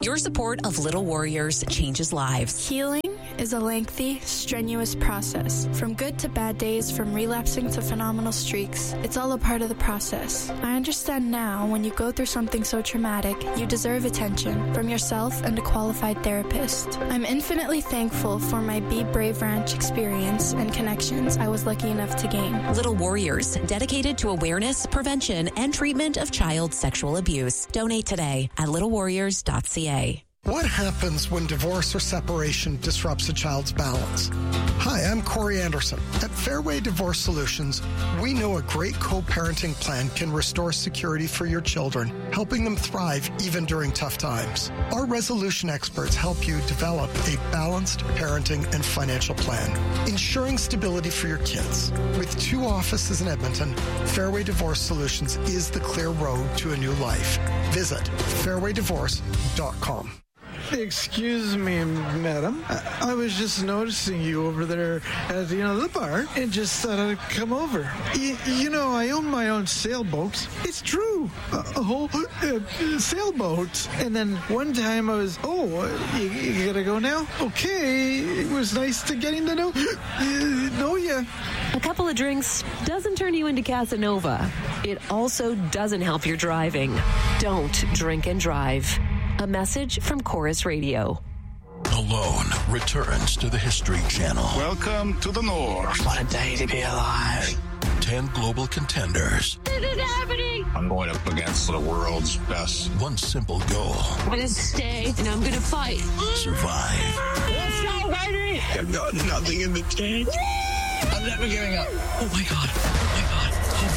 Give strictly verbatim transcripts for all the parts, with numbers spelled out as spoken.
Your support of Little Warriors changes lives. Healing is a lengthy, strenuous process. From good to bad days, from relapsing to phenomenal streaks, it's all a part of the process. I understand now when you go through something so traumatic, you deserve attention from yourself and a qualified therapist. I'm infinitely thankful for my Be Brave Ranch experience and connections I was lucky enough to gain. Little Warriors, dedicated to awareness, prevention, and treatment of child sexual abuse. Donate today at little warriors dot c a. What happens when divorce or separation disrupts a child's balance? Hi, I'm Corey Anderson. At Fairway Divorce Solutions, we know a great co-parenting plan can restore security for your children, helping them thrive even during tough times. Our resolution experts help you develop a balanced parenting and financial plan, ensuring stability for your kids. With two offices in Edmonton, Fairway Divorce Solutions is the clear road to a new life. Visit fairway divorce dot com. Excuse me, madam. I, I was just noticing you over there at you know the bar, and just thought I'd come over. Y- you know, I own my own sailboat. It's true, a, a whole uh, sailboat. And then one time I was, oh, you, you gotta go now? Okay, it was nice to getting to know uh, know you. A couple of drinks doesn't turn you into Casanova. It also doesn't help your driving. Don't drink and drive. A message from Chorus Radio. Alone returns to the History Channel. Welcome to the North. What a day to be alive. Ten global contenders. This is happening. I'm going up against the world's best. One simple goal. I'm going to stay and I'm going to fight. Survive. Let's go, baby. I've got nothing in the tank. I'm never giving up. Oh, my God. Oh, my God.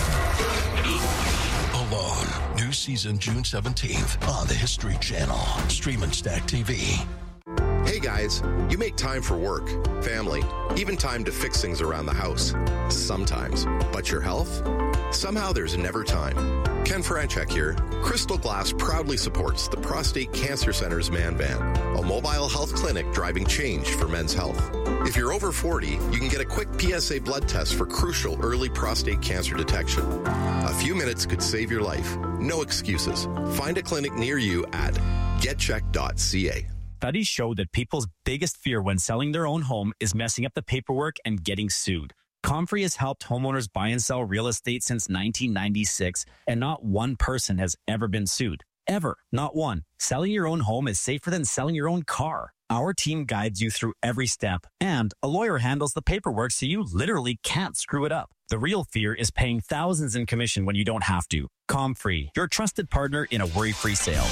Oh. Alone. New season June seventeenth on the History Channel. Stream and Stack T V. Hey guys, you make time for work, family, even time to fix things around the house. Sometimes. But your health? Somehow there's never time. Ken Franchek here. Crystal Glass proudly supports the Prostate Cancer Center's Man Van, a mobile health clinic driving change for men's health. If you're over forty, you can get a quick P S A blood test for crucial early prostate cancer detection. A few minutes could save your life. No excuses. Find a clinic near you at get check dot c a. Studies show that people's biggest fear when selling their own home is messing up the paperwork and getting sued. Comfrey has helped homeowners buy and sell real estate since nineteen ninety-six, and not one person has ever been sued. Ever. Not one. Selling your own home is safer than selling your own car. Our team guides you through every step, and a lawyer handles the paperwork so you literally can't screw it up. The real fear is paying thousands in commission when you don't have to. Comfrey, your trusted partner in a worry-free sale.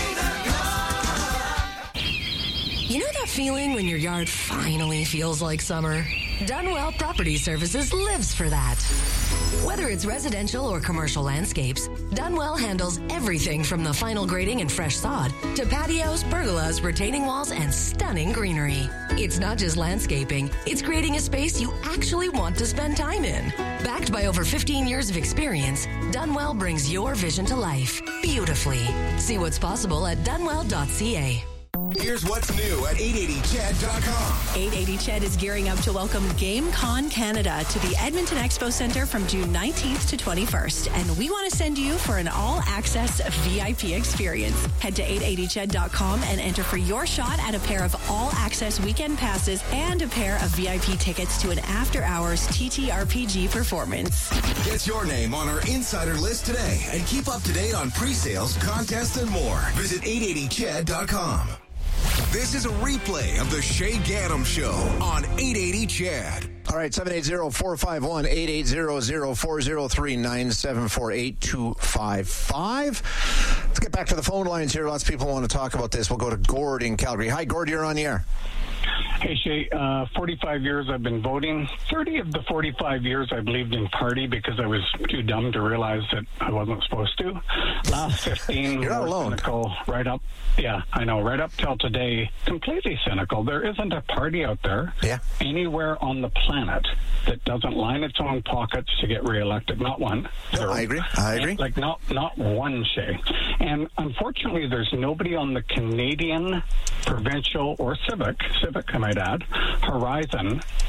You know that feeling when your yard finally feels like summer? Dunwell Property Services lives for that. Whether it's residential or commercial landscapes, Dunwell handles everything from the final grading and fresh sod to patios, pergolas, retaining walls, and stunning greenery. It's not just landscaping, it's creating a space you actually want to spend time in. Backed by over fifteen years of experience, Dunwell brings your vision to life beautifully. See what's possible at dunwell dot c a. Here's what's new at eight eighty C H E D dot com. eight eighty C H E D is gearing up to welcome GameCon Canada to the Edmonton Expo Centre from June nineteenth to twenty-first. And we want to send you for an all-access V I P experience. Head to eight eighty C H E D dot com and enter for your shot at a pair of all-access weekend passes and a pair of V I P tickets to an after-hours T T R P G performance. Get your name on our insider list today and keep up to date on pre-sales, contests, and more. Visit eight eighty C H E D dot com. This is a replay of the Shay Gaddam Show on eight eighty C H E D. All right, seven eight zero, four five one, eight eight zero zero, four zero three, nine seven four, eight two five five. Let's get back to the phone lines here. Lots of people want to talk about this. We'll go to Gord in Calgary. Hi, Gord, you're on the air. Hey, Shay, uh, forty-five years I've been voting. thirty of the forty-five years I believed in party because I was too dumb to realize that I wasn't supposed to. Last fifteen, You're not alone. Cynical, right up, yeah, I know, right up till today, completely cynical. There isn't a party out there yeah. anywhere on the planet that doesn't line its own pockets to get reelected. Not one. No, I agree. I agree. Like, not, not one, Shay. And unfortunately, there's nobody on the Canadian, provincial, or civic, civic, I might add, horizon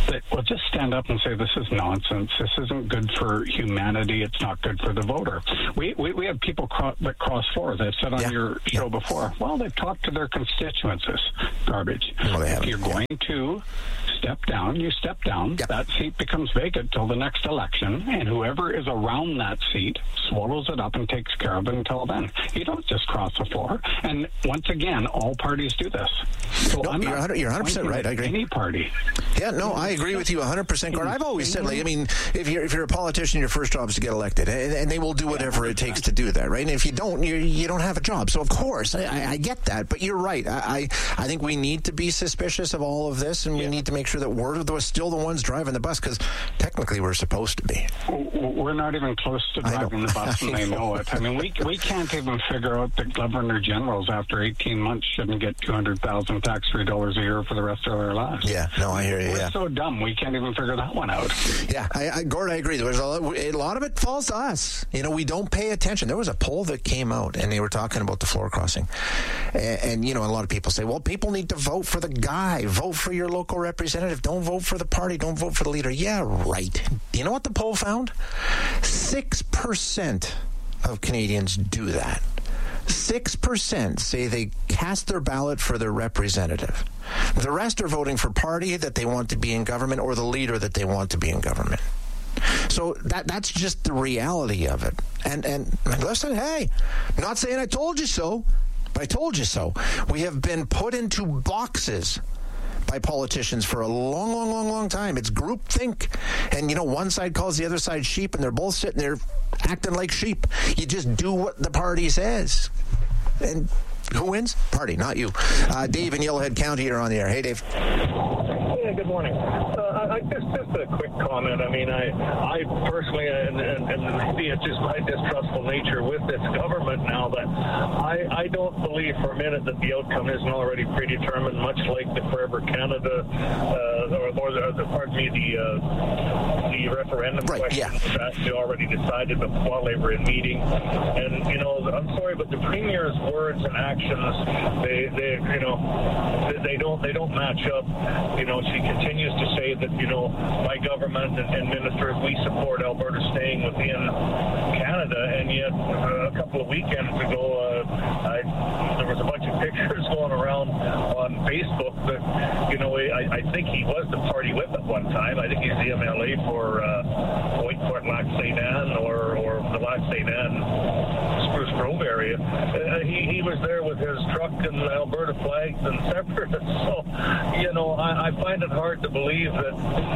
that will just stand up and say, this is nonsense. This isn't good for humanity. It's not good for the voter. We we, we have people cro- that cross floors. I've said on yeah. your show yeah. before, well, they've talked to their constituents. This garbage. No, if you're going yeah. to step down, you step down. Yep. That seat becomes vacant till the next election, and whoever is around that seat swallows it up and takes care of it until then. You don't just cross the floor. And once again, all parties do this. So no, I'm you're, not you're one hundred percent right. I agree. Any party. Yeah, no, I agree with you one hundred percent, Gord. I've always said, like, I mean, if you're if you're a politician, your first job is to get elected, and, and they will do whatever it takes to do that, right? And if you don't, you you don't have a job. So of course, I, I, I get that. But you're right. I, I I think we need to be suspicious of all of this, and we yeah. need to make sure that we're the, still the ones driving the bus, because technically we're supposed to be. We're not even close to driving the bus, and they know it. I mean, we we can't even figure out that governor generals after eighteen months shouldn't get two hundred thousand tax-free dollars a year for the rest of their lives. Yeah, no, I hear you. We're yeah. so dumb, we can't even figure that one out. Yeah, I, I, Gord, I agree. There's a lot, a lot of it falls to us. You know, we don't pay attention. There was a poll that came out, and they were talking about the floor crossing. And, and, you know, a lot of people say, well, people need to vote for the guy. Vote for your local representative. Don't vote for the party. Don't vote for the leader. Yeah, right. You know what the poll found? Six percent of Canadians do that. Six percent say they cast their ballot for their representative. The rest are voting for party that they want to be in government or the leader that they want to be in government. So that that's just the reality of it. And and listen, hey, I'm not saying I told you so, but I told you so. We have been put into boxes by politicians for a long, long, long, long time. It's groupthink. And, you know, one side calls the other side sheep, and they're both sitting there acting like sheep. You just do what the party says. And who wins? Party, not you. Uh, Dave in Yellowhead County, you're on the air. Hey, Dave. Yeah, good morning. Uh, I, just, just a quick comment. I mean, I, I personally, and, and, and see, it's just my distrustful nature with this government now that I, I don't believe for a minute that the outcome isn't already predetermined, much like the Forever Canada, uh, or, or the, the, pardon me, the uh, the referendum right, question yeah. was actually already decided while they were in meeting. And, you know, I'm sorry, but the Premier's words and actions, they, they you know, they don't, they don't match up. You know, she continues to say that, you know, my government and, and ministers, we support Alberta staying within Canada, and yet uh, a couple of weekends ago, uh, I, there was a bunch of pictures going around on Facebook that, you know, I, I think he was the party whip at one time. I think he's the M L A for uh, Whitecourt, Lac Saint Anne, or, or the Lac Saint Anne, Spruce Grove area. Uh, he, he was there with his truck and Alberta flags and separatists. So, you know, I, I find it hard to believe that,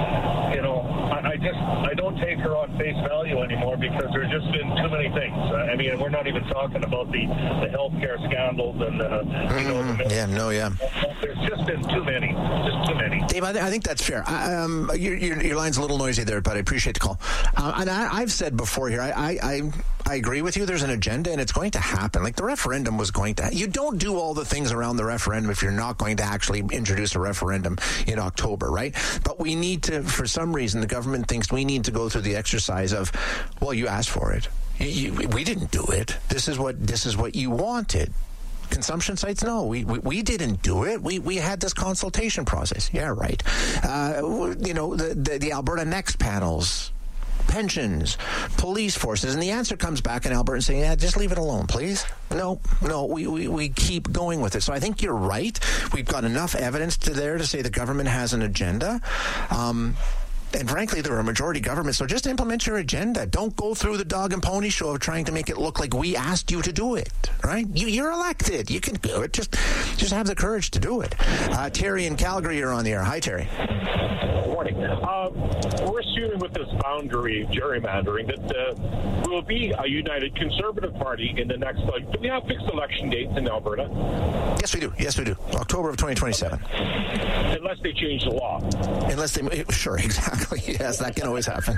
you know, I, I just, I don't take her on face value anymore, because there's just been too many things. I mean, we're not even talking about the, the healthcare scandals and, uh, you know, mm, the, yeah, no, yeah. There's just been too many, just too many. Dave, I, th- I think that's fair. I, um, your, your, your line's a little noisy there, but I appreciate the call. Uh, and I, I've said before here, I, I, I, I agree with you. There's an agenda, and it's going to happen. Like the referendum was going to. You don't do all the things around the referendum if you're not going to actually introduce a referendum in October, right? But we need to, for some reason, the government thinks we need to go through the exercise of, well, you asked for it. You, you, we didn't do it. This is what this is what you wanted. Consumption sites, no, we, we we didn't do it. We we had this consultation process. Yeah, right. Uh, you know, the, the the Alberta Next panels, pensions, police forces, and the answer comes back in Alberta saying, yeah, just leave it alone, please. No, no, we, we, we keep going with it. So I think you're right. We've got enough evidence to there to say the government has an agenda. Um, And frankly, they're a majority government, so just implement your agenda. Don't go through the dog and pony show of trying to make it look like we asked you to do it, right? You, you're elected. You can do it. Just just have the courage to do it. Uh, Terry in Calgary, you're on the air. Hi, Terry. Good morning. Uh, we're assuming with this boundary gerrymandering that uh, will be a united Conservative Party in the next, like, do we have fixed election dates in Alberta? Yes, we do. Yes, we do. October of twenty twenty-seven. Unless they change the law. Unless they, sure, exactly. Yes, that can always happen.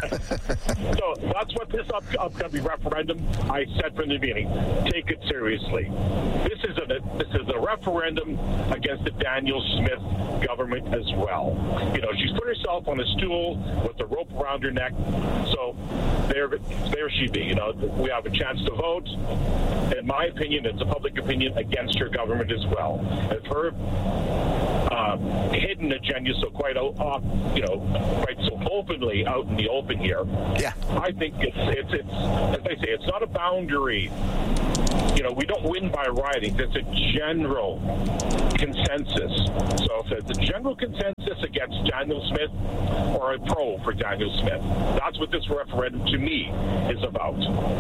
So that's what this up, upcoming referendum, I said from the beginning. Take it seriously. This is a this is a referendum against the Daniel Smith government as well. You know, she's put herself on a stool with the rope around her neck. So there, there she be. You know, we have a chance to vote. In my opinion, it's a public opinion against her government as well. If her uh, hidden agendas so quite out, uh, you know, quite so openly out in the open here. Yeah, I think it's it's it's as I say, it's not a boundary. You know, we don't win by ridings. It's a general consensus. So if it's a general consensus against Danielle Smith or a pro for Danielle Smith, that's what this referendum to me is about.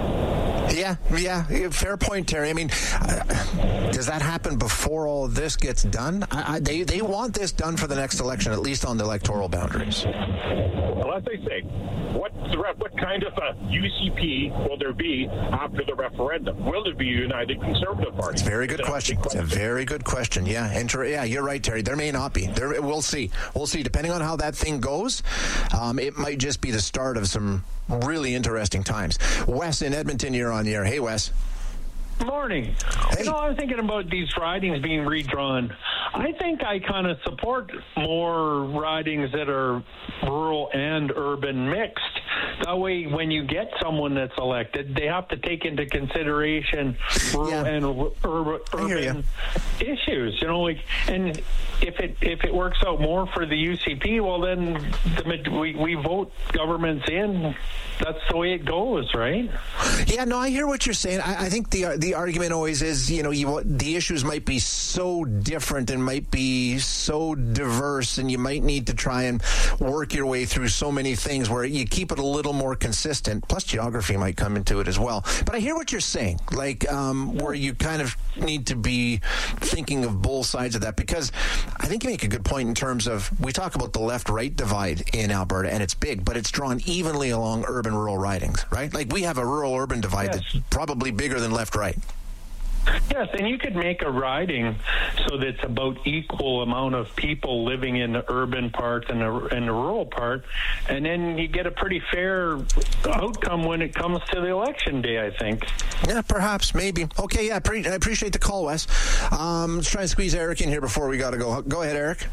Yeah, yeah, fair point, Terry. I mean, uh, does that happen before all of this gets done? I, I, they they want this done for the next election, at least on the electoral boundaries. Well, as I say, what what kind of a U C P will there be after the referendum? Will there be a United Conservative Party? It's a very good That's question. question. It's a very good question. Yeah, Inter- yeah, you're right, Terry. There may not be. There, we'll see. We'll see. Depending on how that thing goes, um, it might just be the start of some really interesting times. Wes in Edmonton, you're on the air. Hey, Wes. Morning. Hey. You know, I was thinking about these ridings being redrawn. I think I kind of support more ridings that are rural and urban mixed. That way, when you get someone that's elected, they have to take into consideration rural yeah. and ur- urban issues. You know, like, and if it if it works out more for the U C P, well, then the, we we vote governments in. That's the way it goes, right? Yeah, no, I hear what you're saying. I, I think the the argument always is, you know, you the issues might be so different and might be so diverse, and you might need to try and work your way through so many things where you keep it a little more consistent. Plus, geography might come into it as well. But I hear what you're saying, like um, where you kind of need to be thinking of both sides of that, because I think you make a good point in terms of, we talk about the left-right divide in Alberta, and it's big, but it's drawn evenly along urban-rural ridings, right? Like, we have a rural-urban divide yes. that's probably bigger than left-right. Yes, and you could make a riding so that it's about equal amount of people living in the urban part and the, and the rural part, and then you get a pretty fair outcome when it comes to the election day, I think. Yeah, perhaps, maybe. Okay, yeah, pre- I appreciate the call, Wes. Um, let's try and squeeze Eric in here before we got to go. Go ahead, Eric.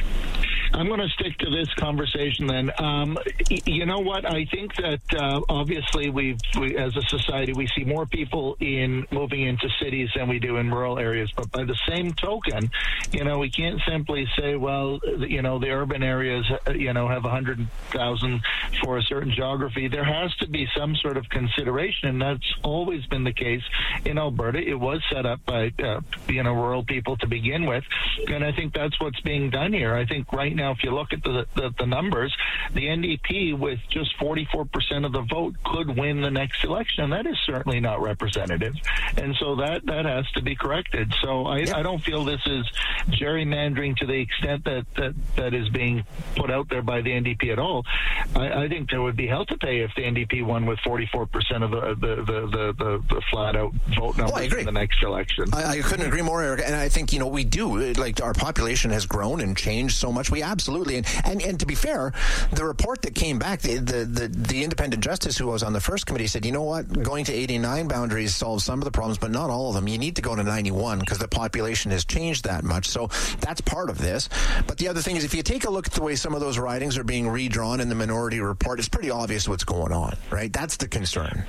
I'm going to stick to this conversation then. Um, you know what? I think that uh, obviously we've, we, as a society, we see more people in moving into cities than we do in rural areas. But by the same token, you know, we can't simply say, well, you know, the urban areas, you know, have one hundred thousand for a certain geography. There has to be some sort of consideration, and that's always been the case in Alberta. It was set up by, uh, you know, rural people to begin with, and I think that's what's being done here. I think right now, Now, if you look at the, the the numbers, the N D P with just forty-four percent of the vote could win the next election. That is certainly not representative, and so that, that has to be corrected. So I, I don't feel this is gerrymandering to the extent that, that, that is being put out there by the N D P at all. I, I think there would be hell to pay if the N D P won with forty-four percent of the the, the, the, the, the flat-out vote numbers oh, in the next election. I, I couldn't agree more, Eric. And I think, you know, we do. Like, our population has grown and changed so much. We absolutely. And, and, and to be fair, the report that came back, the, the, the, the independent justice who was on the first committee said, you know what, going to eighty-nine boundaries solves some of the problems, but not all of them. You need to go to ninety-one because the population has changed that much. So that's part of this. But the other thing is, if you take a look at the way some of those ridings are being redrawn in the minority report, it's pretty obvious what's going on, right? That's the concern.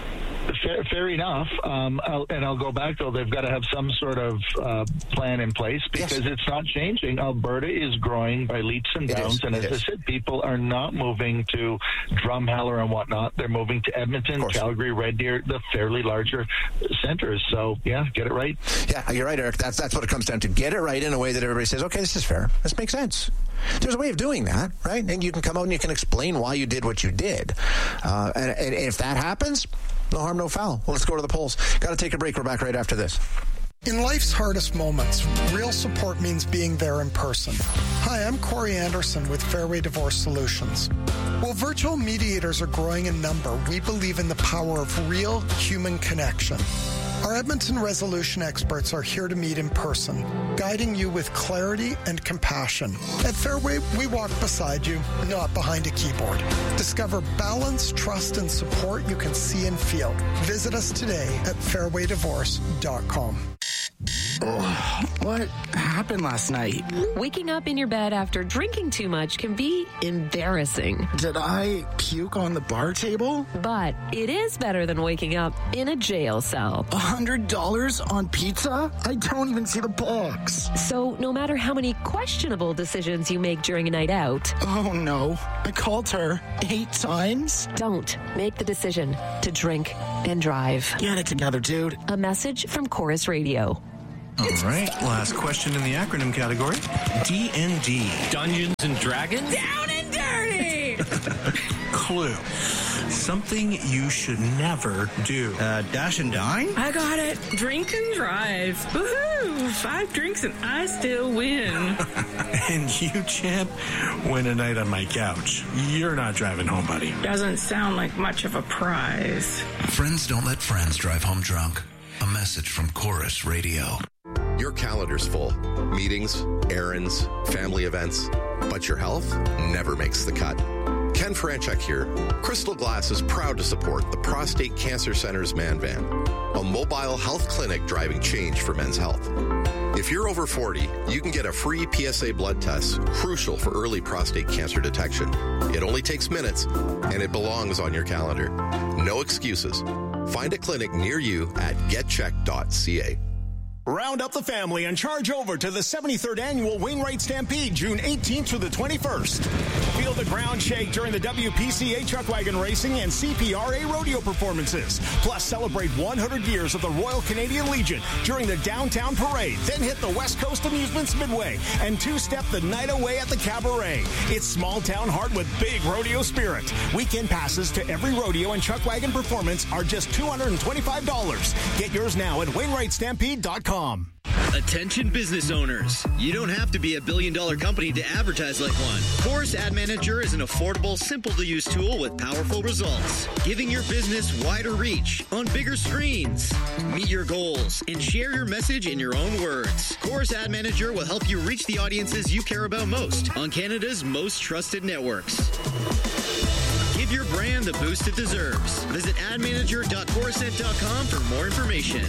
Fair, fair enough. Um, I'll, and I'll go back, though. They've got to have some sort of uh, plan in place because yes. it's not changing. Alberta is growing by leaps and bounds. And as I said, people are not moving to Drumheller and whatnot. They're moving to Edmonton, Calgary, Red Deer, the fairly larger centers. So, yeah, get it right. Yeah, you're right, Eric. That's, that's what it comes down to. Get it right in a way that everybody says, okay, this is fair. This makes sense. There's a way of doing that, right? And you can come out and you can explain why you did what you did. Uh, and, and if that happens, no harm, no foul. Well, let's go to the polls. Got to take a break. We're back right after this. In life's hardest moments, real support means being there in person. Hi, I'm Corey Anderson with Fairway Divorce Solutions. While virtual mediators are growing in number, we believe in the power of real human connection. Our Edmonton resolution experts are here to meet in person, guiding you with clarity and compassion. At Fairway, we walk beside you, not behind a keyboard. Discover balance, trust, and support you can see and feel. Visit us today at fairway divorce dot com. Oh, what happened last night? Waking up in your bed after drinking too much can be embarrassing. Did I puke on the bar table? But it is better than waking up in a jail cell. A hundred dollars on pizza? I don't even see the box. So no matter how many questionable decisions you make during a night out. Oh no, I called her eight times? Don't make the decision to drink and drive. Get it together, dude. A message from Chorus Radio. All right, last question in the acronym category. D and D. Dungeons and Dragons? Down and dirty! Clue. Something you should never do. Uh, dash and dine? I got it. Drink and drive. Woohoo! Five drinks and I still win. And you, champ, win a night on my couch. You're not driving home, buddy. Doesn't sound like much of a prize. Friends don't let friends drive home drunk. A message from Chorus Radio. Your calendar's full. Meetings, errands, family events. But your health never makes the cut. Ken Franchek here. Crystal Glass is proud to support the Prostate Cancer Center's Man Van, a mobile health clinic driving change for men's health. If you're over forty, you can get a free P S A blood test, crucial for early prostate cancer detection. It only takes minutes, and it belongs on your calendar. No excuses. Find a clinic near you at get check dot c a. Round up the family and charge over to the seventy-third Annual Wainwright Stampede, June eighteenth through the twenty-first. Feel the ground shake during the W P C A Chuck Wagon Racing and C P R A Rodeo performances. Plus, celebrate one hundred years of the Royal Canadian Legion during the Downtown Parade. Then hit the West Coast Amusements Midway and two-step the night away at the Cabaret. It's small town heart with big rodeo spirit. Weekend passes to every rodeo and Chuck Wagon performance are just two hundred twenty-five dollars. Get yours now at wainwright stampede dot com. Attention business owners. You don't have to be a billion dollar company to advertise like one. Chorus Ad Manager is an affordable, simple to use tool with powerful results, giving your business wider reach on bigger screens. Meet your goals and share your message in your own words. Chorus Ad Manager will help you reach the audiences you care about most on Canada's most trusted networks. Give your brand the boost it deserves. Visit ad manager dot chorusnet dot com for more information.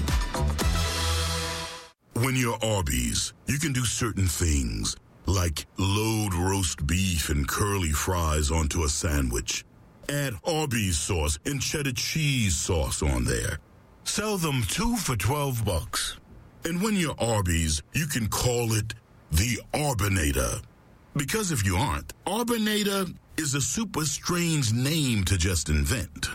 When you're Arby's, you can do certain things, like load roast beef and curly fries onto a sandwich. Add Arby's sauce and cheddar cheese sauce on there. Sell them two for twelve bucks. And when you're Arby's, you can call it the Arbinator. Because if you aren't, Arbinator is a super strange name to just invent.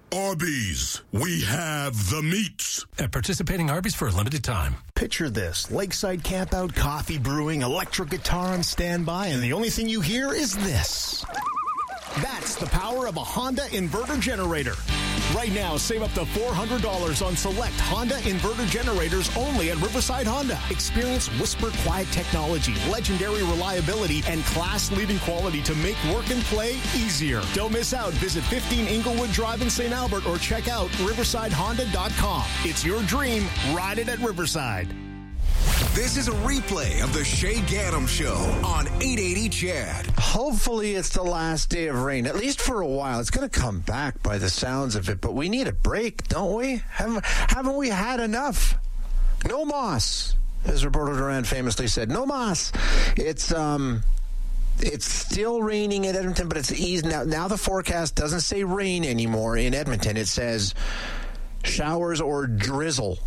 Arby's, we have the meats. At participating Arby's for a limited time. Picture this. Lakeside campout, coffee brewing, electric guitar on standby, and the only thing you hear is this. That's the power of a Honda inverter generator. Right now, save up to four hundred dollars on select Honda inverter generators only at Riverside Honda. Experience whisper quiet technology, legendary reliability, and class-leading quality to make work and play easier. Don't miss out. Visit fifteen Inglewood Drive in Saint Albert or check out riverside honda dot com. It's your dream. Ride it at Riverside. This is a replay of the Shay Gaddam Show on eight eighty C H E D. Hopefully it's the last day of rain, at least for a while. It's going to come back by the sounds of it, but we need a break, don't we? Haven't, haven't we had enough? No moss, as Roberto Duran famously said. No moss. It's um, it's still raining in Edmonton, but it's easing now. Now the forecast doesn't say rain anymore in Edmonton. It says showers or drizzle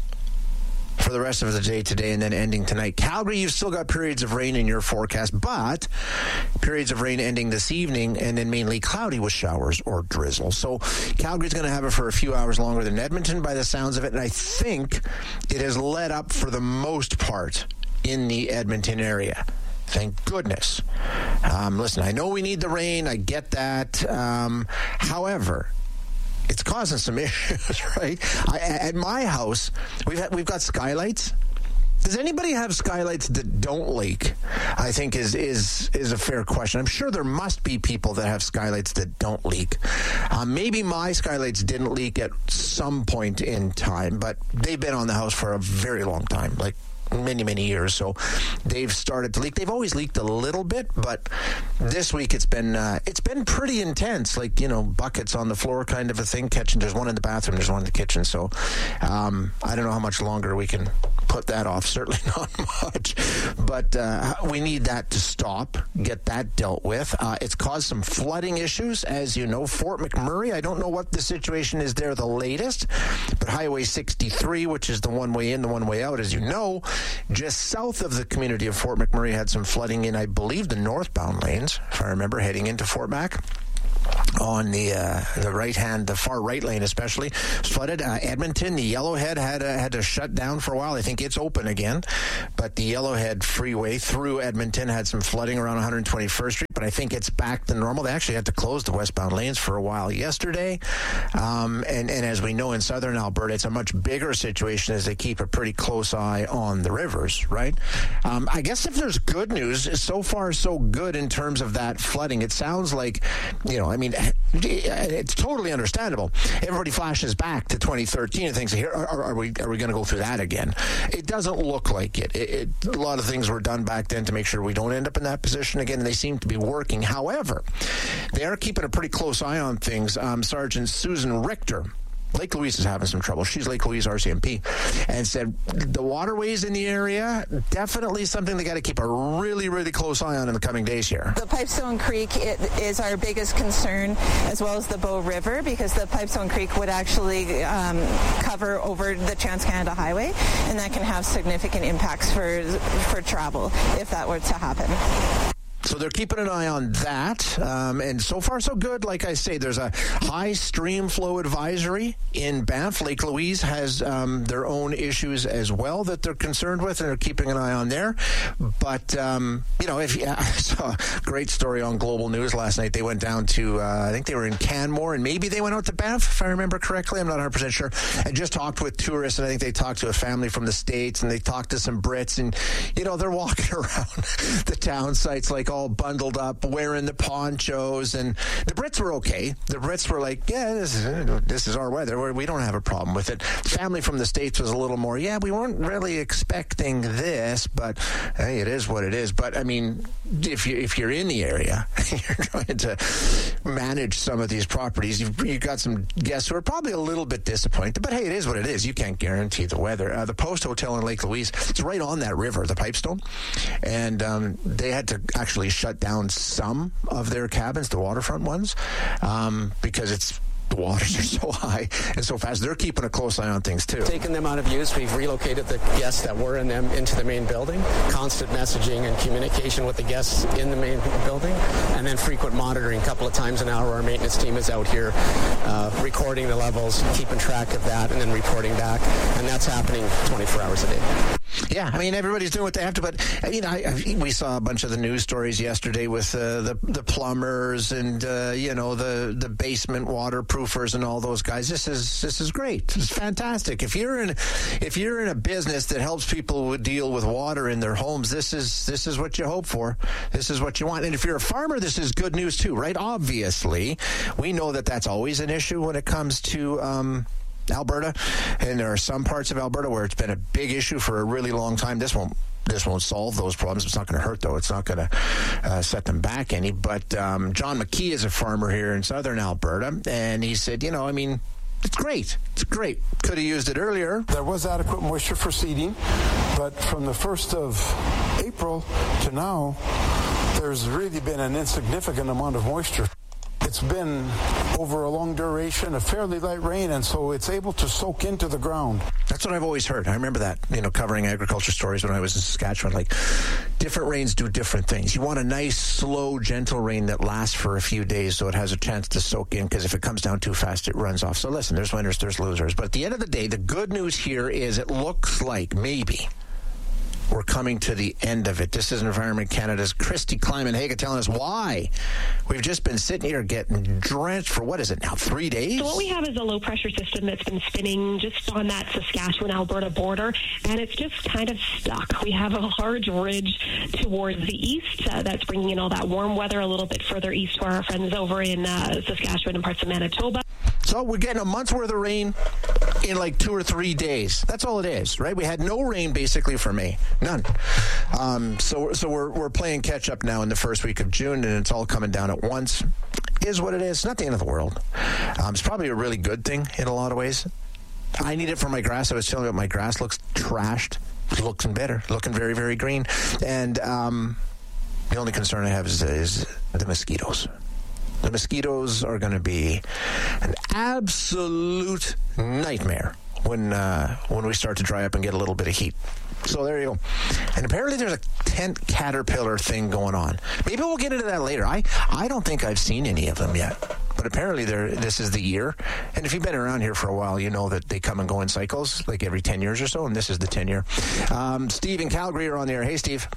for the rest of the day today and then ending tonight. Calgary, you've still got periods of rain in your forecast, but periods of rain ending this evening and then mainly cloudy with showers or drizzle. So Calgary's going to have it for a few hours longer than Edmonton by the sounds of it, and I think it has let up for the most part in the Edmonton area. Thank goodness. Um, listen, I know we need the rain. I get that. Um, however, it's causing some issues, right? I, at my house, we've had, we've got skylights. Does anybody have skylights that don't leak? I think is is is a fair question. I'm sure there must be people that have skylights that don't leak. Um, maybe my skylights didn't leak at some point in time, but they've been on the house for a very long time, like many, many years. So they've started to leak. They've always leaked a little bit, but this week it's been uh, it's been pretty intense, like, you know, buckets on the floor kind of a thing. Catching, there's one in the bathroom, there's one in the kitchen. So um, I don't know how much longer we can put that off? Certainly not much. But uh, we need that to stop, get that dealt with. Uh, it's caused some flooding issues, as you know. Fort McMurray, I don't know what the situation is there the latest, but Highway sixty-three, which is the one way in, the one way out, as you know, just south of the community of Fort McMurray had some flooding in, I believe, the northbound lanes, if I remember, heading into Fort Mac. On the uh, the right hand, the far right lane especially, flooded. Uh, Edmonton, the Yellowhead had uh, had to shut down for a while. I think it's open again, but the Yellowhead freeway through Edmonton had some flooding around one hundred twenty-first Street. But I think it's back to normal. They actually had to close the westbound lanes for a while yesterday, um, and and as we know in southern Alberta, it's a much bigger situation as they keep a pretty close eye on the rivers. Right? Um, I guess if there's good news, so far so good in terms of that flooding. It sounds like, you know, I mean, it's totally understandable. Everybody flashes back to twenty thirteen and thinks, "Here, are, are we are we going to go through that again?" It doesn't look like it. It, it. A lot of things were done back then to make sure we don't end up in that position again, and they seem to be working. However, they are keeping a pretty close eye on things. Um, Sergeant Susan Richter, Lake Louise is having some trouble. She's Lake Louise R C M P, and said the waterways in the area, definitely something they got to keep a really, really close eye on in the coming days here. The Pipestone Creek it, is our biggest concern, as well as the Bow River, because the Pipestone Creek would actually um, cover over the Trans-Canada Highway, and that can have significant impacts for for travel if that were to happen. So they're keeping an eye on that, um, and so far so good. Like I say, there's a high stream flow advisory in Banff. Lake Louise has um, their own issues as well that they're concerned with, and they're keeping an eye on there. But, um, you know, if yeah, I saw a great story on Global News last night. They went down to, uh, I think they were in Canmore, and maybe they went out to Banff, if I remember correctly. I'm not one hundred percent sure. And just talked with tourists, and I think they talked to a family from the States, and they talked to some Brits, and, you know, they're walking around the town sites like all bundled up, wearing the ponchos, and the Brits were okay. The Brits were like, yeah, this is, this is our weather. We don't have a problem with it. Family from the States was a little more, yeah, we weren't really expecting this, but hey, it is what it is. But I mean, if you if you're in the area, you're trying to manage some of these properties, you've, you've got some guests who are probably a little bit disappointed, but hey, it is what it is. You can't guarantee the weather. Uh, the Post Hotel in Lake Louise, it's right on that river, the Pipestone, and um, they had to actually shut down some of their cabins, the waterfront ones, um, because it's the waters are so high and so fast. They're keeping a close eye on things, too. Taking them out of use, we've relocated the guests that were in them into the main building. Constant messaging and communication with the guests in the main building, and then frequent monitoring. A couple of times an hour, our maintenance team is out here uh, recording the levels, keeping track of that, and then reporting back. And that's happening twenty-four hours a day. Yeah, I mean, everybody's doing what they have to, but I mean, I, I, we saw a bunch of the news stories yesterday with uh, the the plumbers and uh, you know the the basement waterproofers and all those guys. This is this is great. It's fantastic. If you're in if you're in a business that helps people deal with water in their homes, this is this is what you hope for. This is what you want. And if you're a farmer, this is good news too, right? Obviously, we know that that's always an issue when it comes to Um, Alberta, and there are some parts of Alberta where it's been a big issue for a really long time. This won't this won't solve those problems. It's not going to hurt, though. It's not going to uh, set them back any. But um, John McKee is a farmer here in southern Alberta, and he said, you know, I mean, it's great. It's great. Could have used it earlier. There was adequate moisture for seeding, but from the first of April to now, there's really been an insignificant amount of moisture. It's been over a long duration of fairly light rain, and so it's able to soak into the ground. That's what I've always heard. I remember that, you know, covering agriculture stories when I was in Saskatchewan. Like, different rains do different things. You want a nice, slow, gentle rain that lasts for a few days so it has a chance to soak in, because if it comes down too fast, it runs off. So listen, there's winners, there's losers. But at the end of the day, the good news here is it looks like maybe we're coming to the end of it. This is Environment Canada's Christy Kleiman-Haga telling us why we've just been sitting here getting drenched for, what is it now, three days? So what we have is a low-pressure system that's been spinning just on that Saskatchewan-Alberta border, and it's just kind of stuck. We have a large ridge towards the east uh, that's bringing in all that warm weather a little bit further east for our friends over in uh, Saskatchewan and parts of Manitoba. So we're getting a month's worth of rain in like two or three days. That's all it is, right? We had no rain basically for May. None. Um, so so we're we're playing catch up now in the first week of June, and it's all coming down at once. Is what it is. It's not the end of the world. Um, it's probably a really good thing in a lot of ways. I need it for my grass. I was telling you about my grass looks trashed looking better, looking very, very green. And um, the only concern I have is, is the mosquitoes. The mosquitoes are going to be an absolute nightmare when uh, when we start to dry up and get a little bit of heat. So there you go. And apparently there's a tent caterpillar thing going on. Maybe we'll get into that later. I, I don't think I've seen any of them yet. But apparently there, this is the year. And if you've been around here for a while, you know that they come and go in cycles, like every ten years or so, and this is the ten year. Um, Steve in Calgary are on the air. Hey, Steve.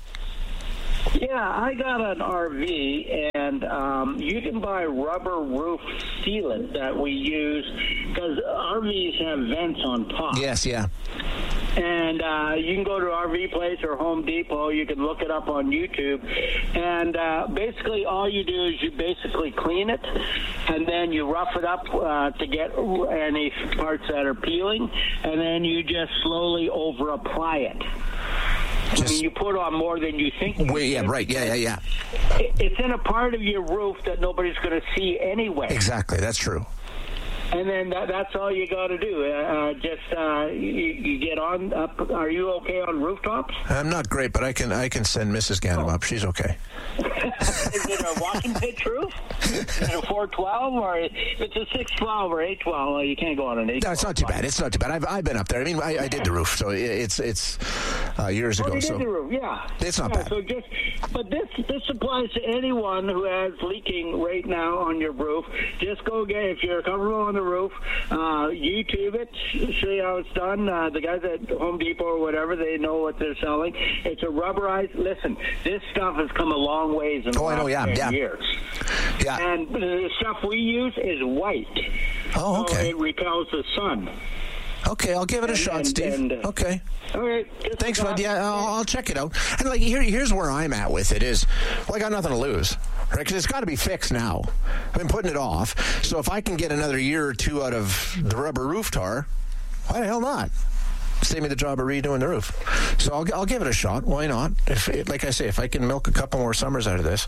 Yeah, I got an R V, and um, you can buy rubber roof sealant that we use because R Vs have vents on top. Yes, yeah. And uh, you can go to R V Place or Home Depot. You can look it up on YouTube. And uh, basically all you do is you basically clean it, and then you rough it up uh, to get any parts that are peeling, and then you just slowly over-apply it. Just, I mean, you put on more than you think. You wait, yeah, right. Yeah, yeah, yeah. It, it's in a part of your roof that nobody's going to see anyway. Exactly. That's true. And then that, that's all you got to do. Uh, just uh, you, you get on up. Are you okay on rooftops? I'm not great, but I can I can send Missus Ganem oh. up. She's okay. Is it a walking pitch roof? Is it a four twelve or if it's a six twelve or eight twelve? Well, you can't go on an eight twelve. No, it's not too bad. It's not too bad. I've I've been up there. I mean, I, I did the roof, so it's it's uh, years oh, ago. You so did the roof, yeah. It's not yeah, bad. So just, but this this applies to anyone who has leaking right now on your roof. Just go get if you're comfortable on the roof. Uh, YouTube it, see how it's done. Uh, the guys at Home Depot or whatever, they know what they're selling. It's a rubberized. Listen, this stuff has come a long ways in the oh, last I know, yeah, ten yeah. years. Yeah. And the stuff we use is white. Oh, okay. So it repels the sun. Okay, I'll give it a and, shot, and, Steve. And, uh, okay. All right. Thanks, bud. Yeah, I'll, I'll check it out. And like, here, here's where I'm at with it is, well, I got nothing to lose, right? Because it's got to be fixed now. I've been putting it off. So if I can get another year or two out of the rubber roof tar, why the hell not? Save me the job of redoing the roof. So I'll, I'll give it a shot. Why not? If, it, like I say, if I can milk a couple more summers out of this,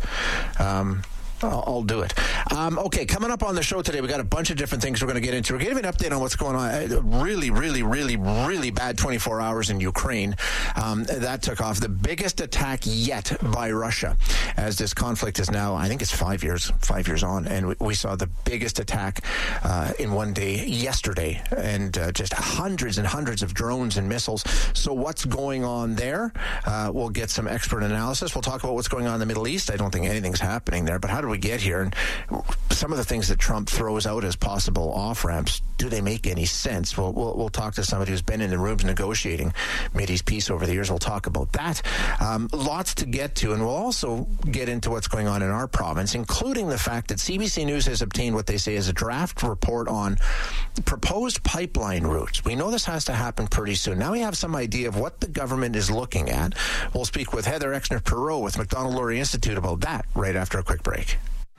um, I'll, I'll do it. Um, okay, coming up on the show today, we got a bunch of different things we're going to get into. We're going to give an update on what's going on. Really, really, really, really bad twenty-four hours in Ukraine. Um, that took off. The biggest attack yet by Russia, as this conflict is now, I think it's five years, five years on, and we, we saw the biggest attack uh, in one day yesterday, and uh, just hundreds and hundreds of drones and missiles. So what's going on there? Uh, we'll get some expert analysis. We'll talk about what's going on in the Middle East. I don't think anything's happening there, but how do we get here? And some of the things that Trump throws out as possible off-ramps, do they make any sense? We'll, we'll, we'll talk to somebody who's been in the rooms negotiating Mideast peace over the years. We'll talk about that. Um, lots to get to, and we'll also get into what's going on in our province, including the fact that C B C News has obtained what they say is a draft report on proposed pipeline routes. We know this has to happen pretty soon. Now we have some idea of what the government is looking at. We'll speak with Heather Exner-Perot with Macdonald-Laurier Institute about that right after a quick break.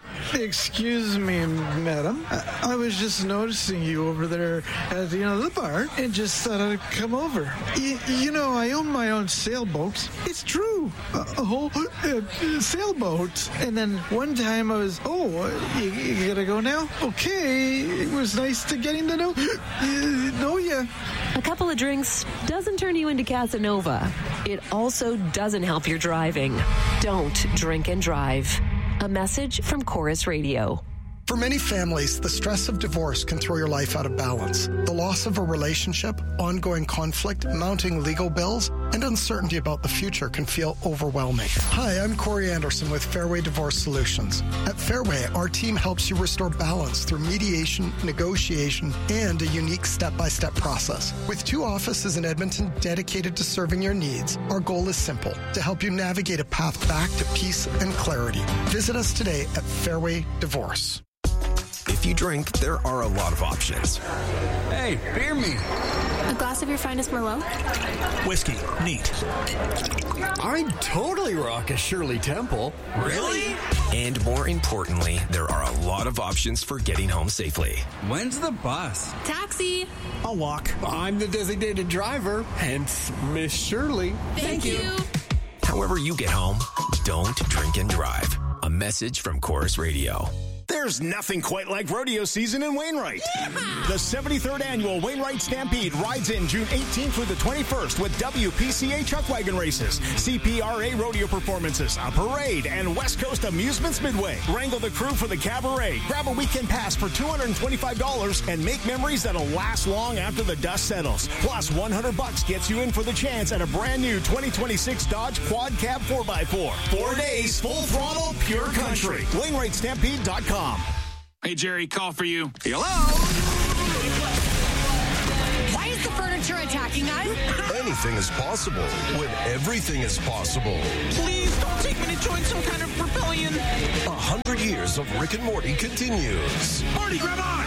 Excuse me, madam. I, I was just noticing you over there at the end of the bar and just thought I'd come over. Y- you know, I own my own sailboat. It's true. A, a whole uh, sailboat. And then one time I was, oh, you, you gotta go now? Okay. It was nice to getting to know, uh, know you. A couple of drinks doesn't turn you into Casanova. It also doesn't help your driving. Don't drink and drive. A message from Chorus Radio. For many families, the stress of divorce can throw your life out of balance. The loss of a relationship, ongoing conflict, mounting legal bills, and uncertainty about the future can feel overwhelming. Hi, I'm Corey Anderson with Fairway Divorce Solutions. At Fairway, our team helps you restore balance through mediation, negotiation, and a unique step-by-step process. With two offices in Edmonton dedicated to serving your needs, our goal is simple, to help you navigate a path back to peace and clarity. Visit us today at Fairway Divorce. If you drink, there are a lot of options. Hey, beer me. A glass of your finest Merlot? Whiskey. Neat. I'd totally rock a Shirley Temple. Really? And more importantly, there are a lot of options for getting home safely. When's the bus? Taxi. I'll walk. I'm the designated driver, hence Miss Shirley. Thank, Thank you. you. However you get home, don't drink and drive. A message from Chorus Radio. There's nothing quite like rodeo season in Wainwright. Yeah! The seventy-third Annual Wainwright Stampede rides in June eighteenth through the twenty-first with W P C A chuck wagon races, C P R A rodeo performances, a parade, and West Coast Amusements Midway. Wrangle the crew for the cabaret, grab a weekend pass for two hundred twenty-five dollars, and make memories that'll last long after the dust settles. Plus, one hundred bucks gets you in for the chance at a brand new twenty twenty-six Dodge Quad Cab four by four. Four days, full throttle, pure country. Wainwright Stampede dot com. Hey, Jerry, call for you. Hello? Why is the furniture attacking us? Anything is possible when everything is possible. Please don't take me to join some kind of rebellion. A hundred years of Rick and Morty continues. Morty, grab on!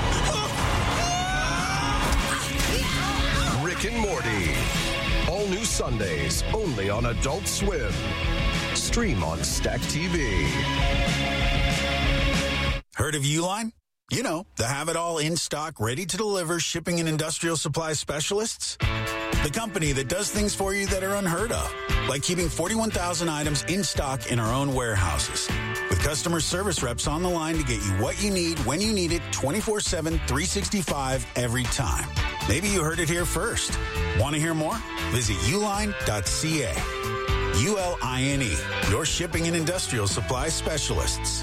Rick and Morty. All new Sundays, only on Adult Swim. Stream on Stack T V. Heard of Uline? You know, the have-it-all in stock, ready to deliver shipping and industrial supply specialists. The company that does things for you that are unheard of, like keeping forty-one thousand items in stock in our own warehouses. With customer service reps on the line to get you what you need, when you need it, twenty-four seven, three sixty-five, every time. Maybe you heard it here first. Want to hear more? Visit uline dot c a. U L I N E, your shipping and industrial supply specialists.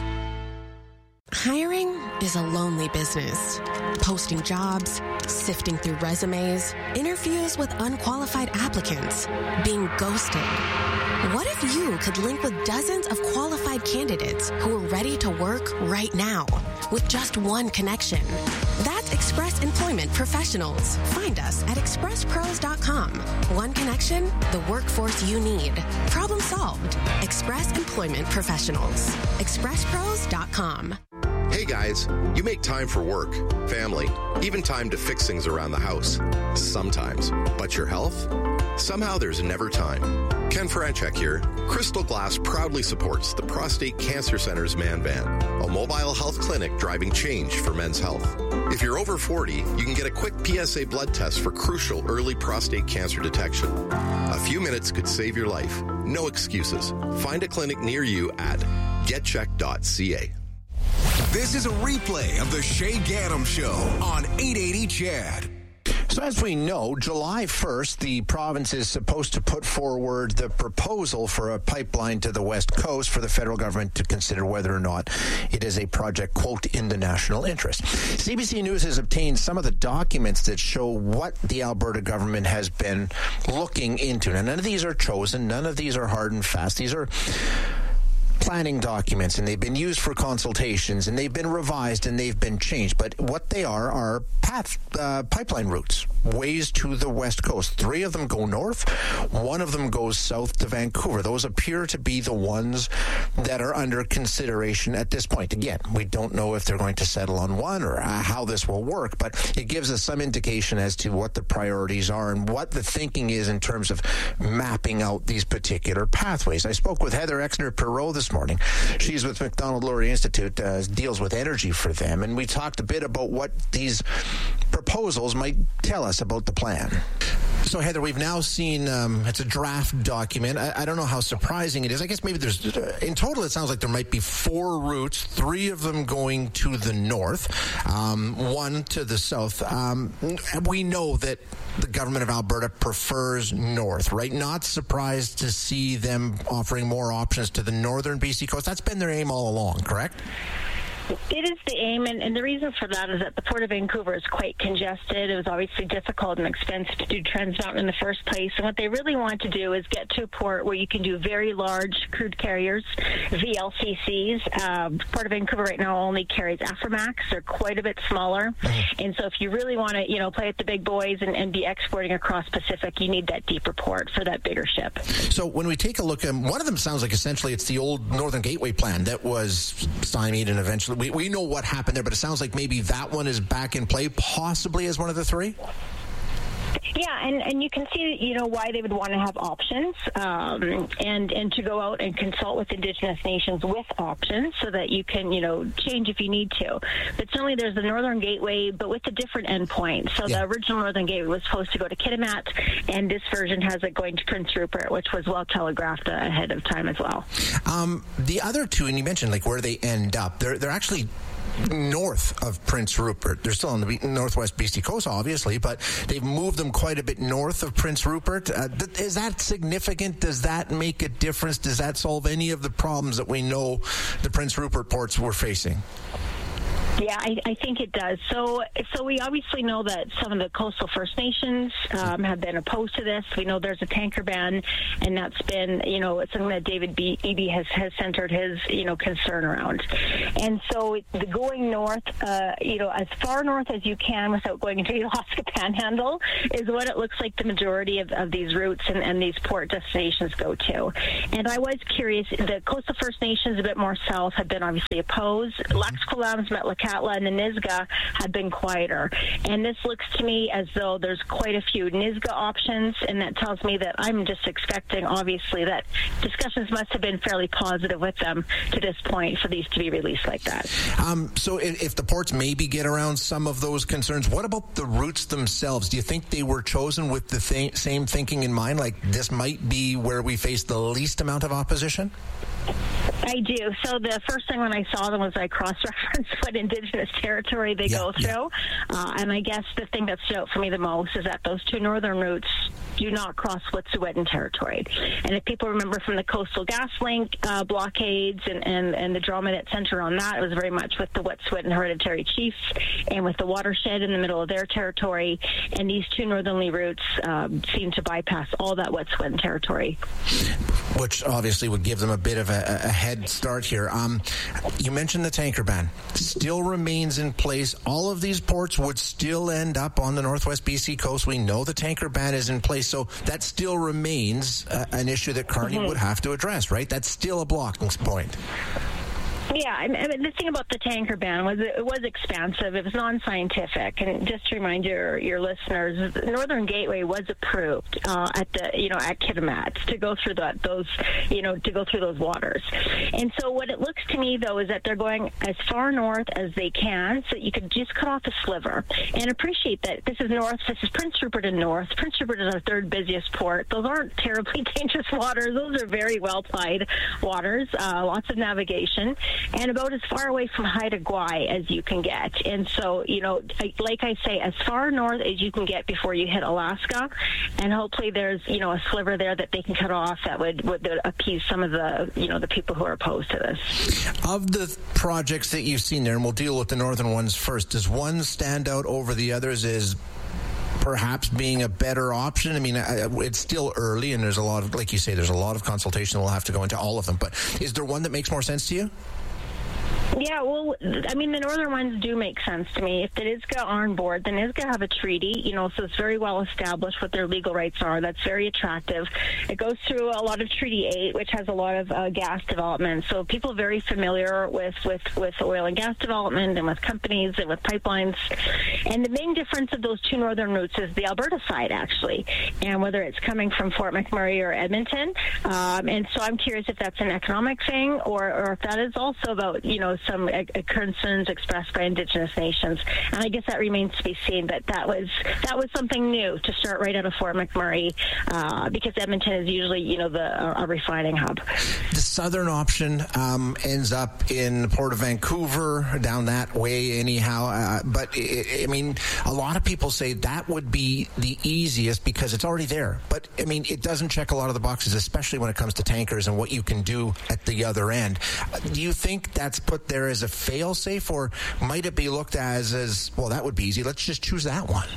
Hiring is a lonely business. Posting jobs, sifting through resumes, interviews with unqualified applicants, being ghosted. What if you could link with dozens of qualified candidates who are ready to work right now with just one connection? That's Express Employment Professionals. Find us at express pros dot com. One connection, the workforce you need. Problem solved. Express Employment Professionals. express pros dot com. Hey guys, you make time for work, family, even time to fix things around the house. Sometimes. But your health? Somehow there's never time. Ken Franchek here. Crystal Glass proudly supports the Prostate Cancer Center's Man Van, a mobile health clinic driving change for men's health. If you're over forty, you can get a quick P S A blood test for crucial early prostate cancer detection. A few minutes could save your life. No excuses. Find a clinic near you at get check dot c a. This is a replay of the Shay Gaddam Show on eight eighty C H A D. So as we know, July first, the province is supposed to put forward the proposal for a pipeline to the West Coast for the federal government to consider whether or not it is a project, quote, in the national interest. C B C News has obtained some of the documents that show what the Alberta government has been looking into. Now, none of these are chosen. None of these are hard and fast. These are planning documents, and they've been used for consultations, and they've been revised, and they've been changed. But what they are are path uh, pipeline routes, ways to the West Coast. Three of them go north. One of them goes south to Vancouver. Those appear to be the ones that are under consideration at this point. Again, we don't know if they're going to settle on one or uh, how this will work, but it gives us some indication as to what the priorities are and what the thinking is in terms of mapping out these particular pathways. I spoke with Heather Exner-Perot this morning. She's with Macdonald-Laurier Institute, uh, deals with energy for them, and we talked a bit about what these proposals might tell us about the plan. So, Heather, we've now seen, um, it's a draft document. I, I don't know how surprising it is. I guess maybe there's, in total, it sounds like there might be four routes, three of them going to the north, um, one to the south. Um, we know that the government of Alberta prefers north, right? Not surprised to see them offering more options to the northern B C coast. That's been their aim all along, correct? It is the aim, and, and the reason for that is that the Port of Vancouver is quite congested. It was obviously difficult and expensive to do Trans Mountain in the first place, and what they really want to do is get to a port where you can do very large crude carriers, V L C Cs. Uh, Port of Vancouver right now only carries Aframax. They're quite a bit smaller, and so if you really want to, you know, play at the big boys and, and be exporting across Pacific, you need that deeper port for that bigger ship. So when we take a look, um, one of them sounds like essentially it's the old Northern Gateway plan that was stymied and eventually We, we know what happened there, but it sounds like maybe that one is back in play, possibly as one of the three? Yeah, and, and you can see, you know, why they would want to have options um, and, and to go out and consult with Indigenous nations with options so that you can, you know, change if you need to. But certainly there's the Northern Gateway, but with a different endpoint. So yeah. the original Northern Gateway was supposed to go to Kitimat, and this version has it going to Prince Rupert, which was well telegraphed ahead of time as well. Um, the other two, and you mentioned like where they end up, they're, they're actually north of Prince Rupert. They're still on the northwest B C coast, obviously, but they've moved them quite a bit north of Prince Rupert. Uh, th- is that significant? Does that make a difference? Does that solve any of the problems that we know the Prince Rupert ports were facing? Yeah, I, I think it does. So, so we obviously know that some of the coastal First Nations um, have been opposed to this. We know there's a tanker ban, and that's been, you know, it's something that David B- Eby has, has centered his, you know, concern around. And so, the going north, uh, you know, as far north as you can without going into the Alaska Panhandle is what it looks like the majority of, of these routes and, and these port destinations go to. And I was curious, the coastal First Nations a bit more south have been obviously opposed. Lax Kw'alaams, Metlakatla, and the Nisga'a have been quieter. And this looks to me as though there's quite a few Nisga'a options, and that tells me that I'm just expecting, obviously, that discussions must have been fairly positive with them to this point for these to be released like that. Um, so if, if the ports maybe get around some of those concerns, what about the routes themselves? Do you think they were chosen with the th- same thinking in mind, like this might be where we face the least amount of opposition? I do. So the first thing when I saw them was I cross-referenced what Indigenous territory they yeah, go through. Yeah. Uh, and I guess the thing that stood out for me the most is that those two northern routes do not cross Wet'suwet'en territory. And if people remember from the Coastal GasLink uh, blockades and, and, and the drama that centered on that, it was very much with the Wet'suwet'en hereditary chiefs and with the watershed in the middle of their territory. And these two northerly routes um, seem to bypass all that Wet'suwet'en territory. Which obviously would give them a bit of a, a head start here. Um, you mentioned the tanker ban still remains in place. All of these ports would still end up on the northwest B C coast. We know the tanker ban is in place, so that still remains uh, an issue that Carney mm-hmm. would have to address, right? That's still a blocking point. Yeah, I mean, the thing about the tanker ban was it was expansive. It was non-scientific, and just to remind your your listeners, the Northern Gateway was approved uh, at the you know at Kitimat to go through that those you know to go through those waters. And so what it looks to me though is that they're going as far north as they can, so you could just cut off a sliver and appreciate that this is north. This is Prince Rupert and north. Prince Rupert is our third busiest port. Those aren't terribly dangerous waters. Those are very well plied waters. Uh, lots of navigation. And about as far away from Haida Gwaii as you can get. And so, you know, like I say, as far north as you can get before you hit Alaska. And hopefully there's, you know, a sliver there that they can cut off that would, would appease some of the, you know, the people who are opposed to this. Of the projects that you've seen there, and we'll deal with the northern ones first, does one stand out over the others as perhaps being a better option? I mean, it's still early, and there's a lot of, like you say, there's a lot of consultation. We'll have to go into all of them. But is there one that makes more sense to you? Yeah, well, I mean, the northern ones do make sense to me. If the Nisga'a are on board, the Nisga'a have a treaty, you know, so it's very well established what their legal rights are. That's very attractive. It goes through a lot of Treaty eight, which has a lot of uh, gas development. So people very familiar with, with, with oil and gas development and with companies and with pipelines. And the main difference of those two northern routes is the Alberta side, actually, and whether it's coming from Fort McMurray or Edmonton. Um, and so I'm curious if that's an economic thing or, or if that is also about, you know, some uh, concerns expressed by Indigenous nations, and I guess that remains to be seen. But that was that was something new to start right out of Fort McMurray, uh, because Edmonton is usually, you know, the a, a refining hub. The southern option um, ends up in the Port of Vancouver, down that way, anyhow. Uh, but it, I mean, a lot of people say that would be the easiest because it's already there. But I mean, it doesn't check a lot of the boxes, especially when it comes to tankers and what you can do at the other end. Uh, do you think that's put there as a fail-safe, or might it be looked as as well, that would be easy, let's just choose that one?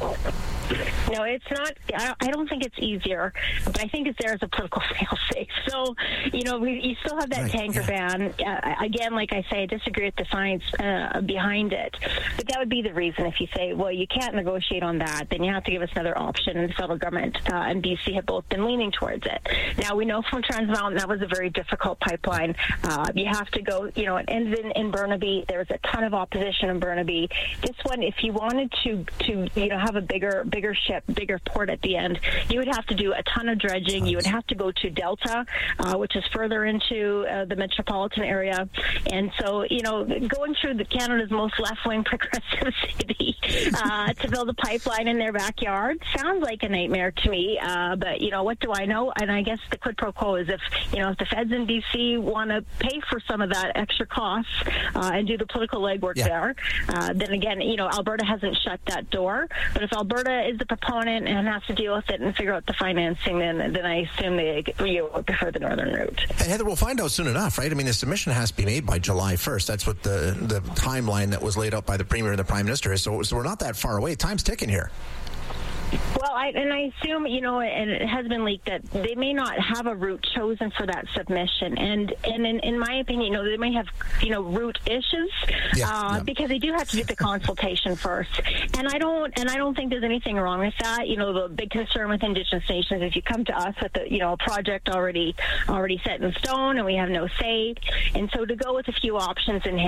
No, it's not. I don't think it's easier, but I think it's there as a political fail-safe. So, you know, we, you still have that right, tanker yeah. ban. Uh, again, like I say, I disagree with the science uh, behind it, but that would be the reason. If you say, well, you can't negotiate on that, then you have to give us another option, and the federal government uh, and B C have both been leaning towards it. Now, we know from Trans Mountain that was a very difficult pipeline. Uh, you have to go, you know, it ended in, in Burnaby. There was a ton of opposition in Burnaby. This one, if you wanted to, to you know, have a bigger, bigger bigger ship, bigger port at the end, you would have to do a ton of dredging. You would have to go to Delta, uh, which is further into uh, the metropolitan area. And so, you know, going through the Canada's most left-wing progressive city uh, to build a pipeline in their backyard sounds like a nightmare to me. Uh, but, you know, what do I know? And I guess the quid pro quo is if, you know, if the feds in B C want to pay for some of that extra costs uh, and do the political legwork yeah. there, uh, then again, you know, Alberta hasn't shut that door. But if Alberta is the proponent and has to deal with it and figure out the financing, then then I assume they you know, prefer the northern route. And Heather, we'll find out soon enough, right? I mean, the submission has to be made by July first. That's what the, the timeline that was laid out by the Premier and the Prime Minister is. So, so we're not that far away. Time's ticking here. Well, I, and I assume, you know, and it has been leaked that they may not have a route chosen for that submission. And and in, in my opinion, you know, they may have, you know, route issues yeah, uh, yeah. because they do have to do the consultation first. And I don't and I don't think there's anything wrong with that. You know, the big concern with Indigenous nations is you come to us with a, you know, a project already already set in stone and we have no say. And so to go with a few options in hand